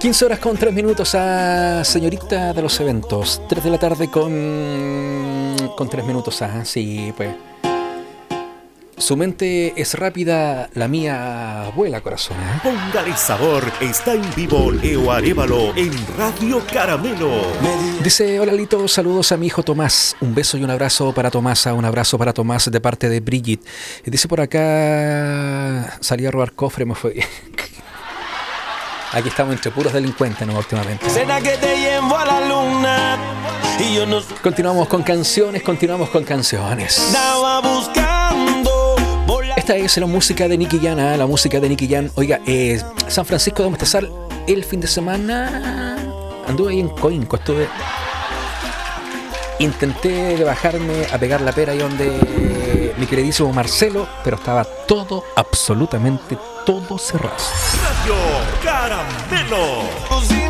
15 horas con 3 minutos a señorita de los eventos. 3 de la tarde con 3 minutos a... Sí, pues. Su mente es rápida, la mía vuela, corazón. Póngale sabor, está en vivo Leo Arévalo en Radio Caramelo. Dice, hola Lito, saludos a mi hijo Tomás. Un beso y un abrazo para Tomasa, un abrazo para Tomás de parte de Brigitte. Dice por acá, salí a robar cofre, me fue... Aquí estamos entre puros delincuentes, ¿no? Últimamente. Será que te llevo a la luna y yo no... Continuamos con canciones. Estaba buscando. Esta es la música de Nicky Jam, la música de Nicky Jam. Oiga, San Francisco de Mostazal, el fin de semana anduve ahí en Coinco, intenté bajarme a pegar la pera ahí donde mi queridísimo Marcelo, pero estaba todo, absolutamente todo cerrado. Radio Caramelo.